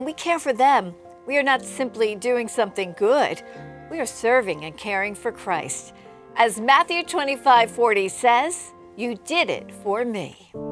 We care for them. We are not simply doing something good. We are serving and caring for Christ. As Matthew 25:40 says, "You did it for me."